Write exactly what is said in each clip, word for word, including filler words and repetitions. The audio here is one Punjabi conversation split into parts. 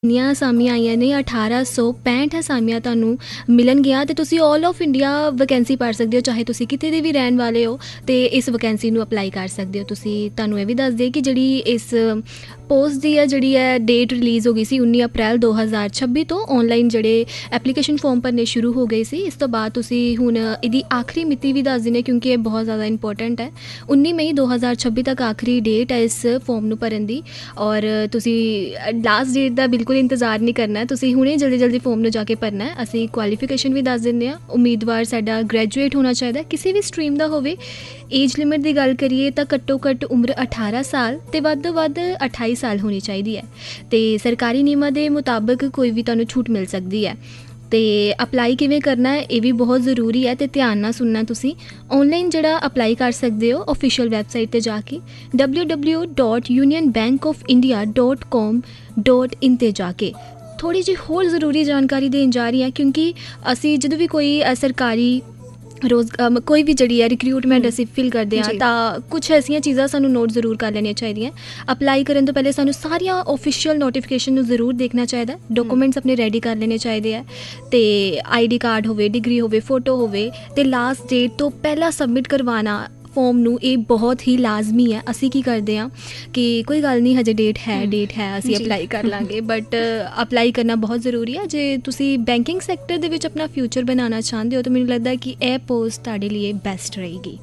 ਇੰਨੀਆਂ ਅਸਾਮੀਆਂ ਆਈਆਂ ਨੇ, ਅਠਾਰਾਂ ਸੌ ਪੈਂਹਠ ਅਸਾਮੀਆਂ ਤੁਹਾਨੂੰ ਮਿਲਣਗੀਆਂ ਅਤੇ ਤੁਸੀਂ ਆਲ ਆਫ ਇੰਡੀਆ ਵੈਕੈਂਸੀ ਭਰ ਸਕਦੇ ਹੋ, ਚਾਹੇ ਤੁਸੀਂ ਕਿਤੇ ਦੇ ਵੀ ਰਹਿਣ ਵਾਲੇ ਹੋ ਅਤੇ ਇਸ ਵੈਕੈਂਸੀ ਨੂੰ ਅਪਲਾਈ ਕਰ ਸਕਦੇ ਹੋ। ਤੁਸੀਂ ਤੁਹਾਨੂੰ ਇਹ ਵੀ ਦੱਸ ਦਈਏ ਕਿ ਜਿਹੜੀ ਇਸ ਪੋਸਟ ਦੀ ਹੈ ਜਿਹੜੀ ਹੈ ਡੇਟ ਰਿਲੀਜ਼ ਹੋ ਗਈ ਸੀ ਉੱਨੀ ਅਪ੍ਰੈਲ ਦੋ ਹਜ਼ਾਰ ਛੱਬੀ ਤੋਂ। ਔਨਲਾਈਨ ਜਿਹੜੇ ਐਪਲੀਕੇਸ਼ਨ ਫੋਰਮ ਭਰਨੇ ਸ਼ੁਰੂ ਹੋ ਗਏ ਸੀ। ਇਸ ਤੋਂ ਬਾਅਦ ਤੁਸੀਂ ਹੁਣ ਇਹਦੀ ਆਖਰੀ ਮਿਤੀ ਵੀ ਦੱਸ ਦਿੰਦੇ ਕਿਉਂਕਿ ਇਹ ਬਹੁਤ ਜ਼ਿਆਦਾ ਇੰਪੋਰਟੈਂਟ ਹੈ। ਉੱਨੀ ਮਈ ਦੋ ਹਜ਼ਾਰ ਛੱਬੀ ਤੱਕ ਆਖਰੀ ਡੇਟ ਹੈ ਇਸ ਫੋਰਮ ਨੂੰ ਭਰਨ ਦੀ, ਔਰ ਤੁਸੀਂ ਲਾਸਟ ਡੇਟ ਦਾ ਬਿਲਕੁਲ ਇੰਤਜ਼ਾਰ ਨਹੀਂ ਕਰਨਾ, ਤੁਸੀਂ ਹੁਣੇ ਜਲਦੀ ਜਲਦੀ ਫੋਰਮ ਨੂੰ ਜਾ ਕੇ ਭਰਨਾ ਹੈ। ਅਸੀਂ ਕੁਆਲੀਫਿਕੇਸ਼ਨ ਵੀ ਦੱਸ ਦਿੰਦੇ ਹਾਂ। ਉਮੀਦਵਾਰ ਸਾਡਾ ਗ੍ਰੈਜੂਏਟ ਹੋਣਾ ਚਾਹੀਦਾ, ਕਿਸੇ ਵੀ ਸਟਰੀਮ ਦਾ ਹੋਵੇ। ਏਜ ਲਿਮਿਟ ਦੀ ਗੱਲ ਕਰੀਏ ਤਾਂ ਘੱਟੋ ਘੱਟ ਉਮਰ ਅਠਾਰਾਂ ਸਾਲ ਅਤੇ ਵੱਧ ਤੋਂ ਵੱਧ ਅਠਾਈ ਸਾਲ ਹੋਣੀ ਚਾਹੀਦੀ ਹੈ ਅਤੇ ਸਰਕਾਰੀ ਨਿਯਮਾਂ ਦੇ ਮੁਤਾਬਕ ਕੋਈ ਵੀ ਤੁਹਾਨੂੰ ਛੂਟ ਮਿਲ ਸਕਦੀ ਹੈ। ਅਤੇ ਅਪਲਾਈ ਕਿਵੇਂ ਕਰਨਾ ਹੈ ਇਹ ਵੀ ਬਹੁਤ ਜ਼ਰੂਰੀ ਹੈ ਅਤੇ ਧਿਆਨ ਨਾਲ ਸੁਣਨਾ। ਤੁਸੀਂ ਔਨਲਾਈਨ ਜਿਹੜਾ ਅਪਲਾਈ ਕਰ ਸਕਦੇ ਹੋ ਔਫੀਸ਼ੀਅਲ ਵੈਬਸਾਈਟ 'ਤੇ ਜਾ ਕੇ W W dot union bank of India dot com dot in 'ਤੇ ਜਾ ਕੇ। ਥੋੜ੍ਹੀ ਜਿਹੀ ਹੋਰ ਜ਼ਰੂਰੀ ਜਾਣਕਾਰੀ ਦੇਣ ਜਾ ਰਹੀ ਹਾਂ ਕਿਉਂਕਿ ਅਸੀਂ ਜਦੋਂ ਵੀ ਕੋਈ ਸਰਕਾਰੀ ਰੋਜ਼ ਕੋਈ ਵੀ ਜਿਹੜੀ ਹੈ ਰਿਕਰੂਟਮੈਂਟ ਅਸੀਂ ਫਿਲ ਕਰਦੇ ਹਾਂ ਤਾਂ ਕੁਛ ਐਸੀਆਂ ਚੀਜ਼ਾਂ ਸਾਨੂੰ ਨੋਟ ਜ਼ਰੂਰ ਕਰ ਲੈਣੀਆਂ ਚਾਹੀਦੀਆਂ। ਅਪਲਾਈ ਕਰਨ ਤੋਂ ਪਹਿਲੇ ਸਾਨੂੰ ਸਾਰੀਆਂ ਔਫੀਸ਼ੀਅਲ ਨੋਟੀਫਿਕੇਸ਼ਨ ਨੂੰ ਜ਼ਰੂਰ ਦੇਖਣਾ ਚਾਹੀਦਾ। ਡਾਕੂਮੈਂਟਸ ਆਪਣੇ ਰੈਡੀ ਕਰ ਲੈਣੇ ਚਾਹੀਦੇ ਹੈ ਅਤੇ ਆਈ ਡੀ ਕਾਰਡ ਹੋਵੇ, ਡਿਗਰੀ ਹੋਵੇ, ਫੋਟੋ ਹੋਵੇ ਅਤੇ ਲਾਸਟ ਡੇਟ ਤੋਂ ਪਹਿਲਾਂ ਸਬਮਿਟ ਕਰਵਾਉਣਾ ਫੋਰਮ ਨੂੰ, ਇਹ ਬਹੁਤ ਹੀ ਲਾਜ਼ਮੀ ਹੈ। ਅਸੀਂ ਕੀ ਕਰਦੇ ਹਾਂ ਕਿ ਕੋਈ ਗੱਲ ਨਹੀਂ ਹਜੇ ਡੇਟ ਹੈ ਡੇਟ ਹੈ ਅਸੀਂ ਅਪਲਾਈ ਕਰ ਲਾਂਗੇ, ਬਟ ਅਪਲਾਈ ਕਰਨਾ ਬਹੁਤ ਜ਼ਰੂਰੀ ਹੈ। ਜੇ ਤੁਸੀਂ ਬੈਂਕਿੰਗ ਸੈਕਟਰ ਦੇ ਵਿੱਚ ਆਪਣਾ ਫਿਊਚਰ ਬਣਾਉਣਾ ਚਾਹੁੰਦੇ ਹੋ ਤਾਂ ਮੈਨੂੰ ਲੱਗਦਾ ਕਿ ਇਹ ਪੋਸਟ ਤੁਹਾਡੇ ਲਈ ਬੈਸਟ ਰਹੇਗੀ।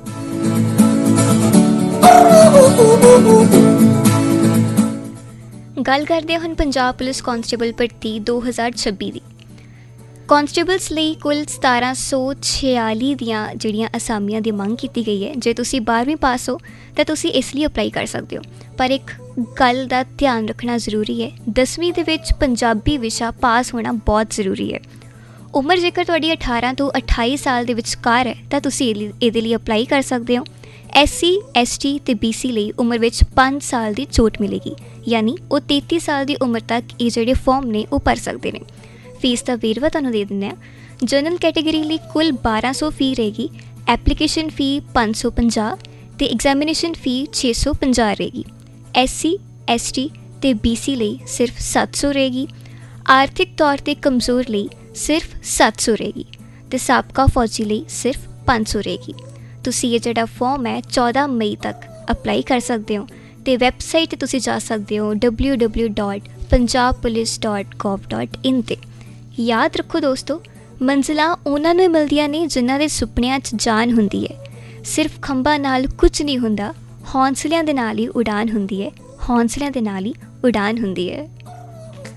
ਗੱਲ ਕਰਦੇ ਹਾਂ ਹੁਣ ਪੰਜਾਬ ਪੁਲਿਸ ਕਾਂਸਟੇਬਲ ਭਰਤੀ ਦੋ ਹਜ਼ਾਰ ਛੱਬੀ ਦੀ। ਕਾਂਸਟੇਬਲਸ ਲਈ ਕੁੱਲ ਸਤਾਰਾਂ ਸੌ ਛਿਆਲੀ ਦੀਆਂ ਜਿਹੜੀਆਂ ਅਸਾਮੀਆਂ ਦੀ ਮੰਗ ਕੀਤੀ ਗਈ ਹੈ। ਜੇ ਤੁਸੀਂ ਬਾਰ੍ਹਵੀਂ ਪਾਸ ਹੋ ਤਾਂ ਤੁਸੀਂ ਇਸ ਲਈ ਅਪਲਾਈ ਕਰ ਸਕਦੇ ਹੋ, ਪਰ ਇੱਕ ਗੱਲ ਦਾ ਧਿਆਨ ਰੱਖਣਾ ਜ਼ਰੂਰੀ ਹੈ, ਦਸਵੀਂ ਦੇ ਵਿੱਚ ਪੰਜਾਬੀ ਵਿਸ਼ਾ ਪਾਸ ਹੋਣਾ ਬਹੁਤ ਜ਼ਰੂਰੀ ਹੈ। ਉਮਰ ਜੇਕਰ ਤੁਹਾਡੀ ਅਠਾਰਾਂ ਤੋਂ ਅਠਾਈ ਸਾਲ ਦੇ ਵਿਚਕਾਰ ਹੈ ਤਾਂ ਤੁਸੀਂ ਇਹਦੇ ਲਈ ਅਪਲਾਈ ਕਰ ਸਕਦੇ ਹੋ। ਐਸ ਸੀ, ਐਸ ਟੀ ਅਤੇ ਬੀ ਸੀ ਲਈ ਉਮਰ ਵਿੱਚ ਪੰਜ ਸਾਲ ਦੀ ਛੋਟ ਮਿਲੇਗੀ, ਯਾਨੀ ਉਹ ਤੇਤੀ ਸਾਲ ਦੀ ਉਮਰ ਤੱਕ ਇਹ ਜਿਹੜੇ ਫਾਰਮ ਨੇ ਉਹ ਭਰ ਸਕਦੇ ਨੇ। ਫੀਸ ਦਾ ਵੇਰਵਾ ਤੁਹਾਨੂੰ ਦੇ ਦਿੰਦੇ ਹਾਂ। ਜਨਰਲ ਕੈਟੇਗਰੀ ਲਈ ਕੁੱਲ ਬਾਰ੍ਹਾਂ ਸੌ ਫੀ ਰਹੇਗੀ, ਐਪਲੀਕੇਸ਼ਨ ਫੀ ਪੰਜ ਸੌ ਪੰਜਾਹ ਅਤੇ ਐਗਜ਼ਾਮੀਨੇਸ਼ਨ ਫੀ ਛੇ ਸੌ ਪੰਜਾਹ ਰਹੇਗੀ। ਐਸ ਸੀ, ਐਸ ਟੀ ਅਤੇ ਬੀ ਸੀ ਲਈ ਸਿਰਫ ਸੱਤ ਸੌ ਰਹੇਗੀ। ਆਰਥਿਕ ਤੌਰ 'ਤੇ ਕਮਜ਼ੋਰ ਲਈ ਸਿਰਫ ਸੱਤ ਸੌ ਰਹੇਗੀ ਅਤੇ ਸਾਬਕਾ ਫੌਜੀ ਲਈ ਸਿਰਫ ਪੰਜ ਸੌ ਰਹੇਗੀ। ਤੁਸੀਂ ਇਹ ਜਿਹੜਾ ਫੋਰਮ ਹੈ ਚੌਦਾਂ ਮਈ ਤੱਕ ਅਪਲਾਈ ਕਰ ਸਕਦੇ ਹੋ ਅਤੇ ਵੈਬਸਾਈਟ 'ਤੇ ਤੁਸੀਂ ਜਾ ਸਕਦੇ ਹੋ W W dot Punjab police dot ਗੋਵ dot in 'ਤੇ। ਯਾਦ ਰੱਖੋ ਦੋਸਤੋ, ਮੰਜ਼ਿਲਾਂ ਉਹਨਾਂ ਨੂੰ ਮਿਲਦੀਆਂ ਨੇ ਜਿਨ੍ਹਾਂ ਦੇ ਸੁਪਨਿਆਂ 'ਚ ਜਾਨ ਹੁੰਦੀ ਹੈ। ਸਿਰਫ ਖੰਭਾਂ ਨਾਲ ਕੁਝ ਨਹੀਂ ਹੁੰਦਾ, ਹੌਂਸਲਿਆਂ ਦੇ ਨਾਲ ਹੀ ਉਡਾਨ ਹੁੰਦੀ ਹੈ, ਹੌਂਸਲਿਆਂ ਦੇ ਨਾਲ ਹੀ ਉਡਾਨ ਹੁੰਦੀ ਹੈ।